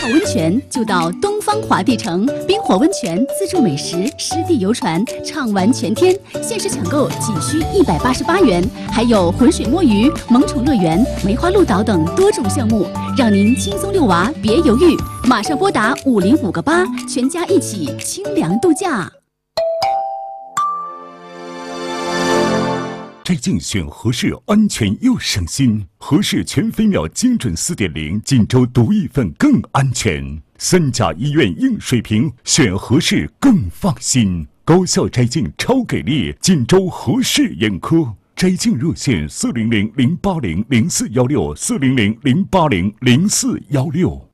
泡温泉就到东方华帝城冰火温泉，自助美食、湿地游船，畅玩全天。限时抢购仅需188元，还有浑水摸鱼、萌宠乐园、梅花鹿岛等多种项目，让您轻松遛娃，别犹豫，马上拨打50588，全家一起清凉度假。 摘镜选合适，安全又省心。合适全飞秒精准4.0，锦州独一份更安全。3甲医院硬水平，选合适更放心。高效摘镜超给力，锦州合适眼科。摘镜热线：400-080-0416，400-080-0416。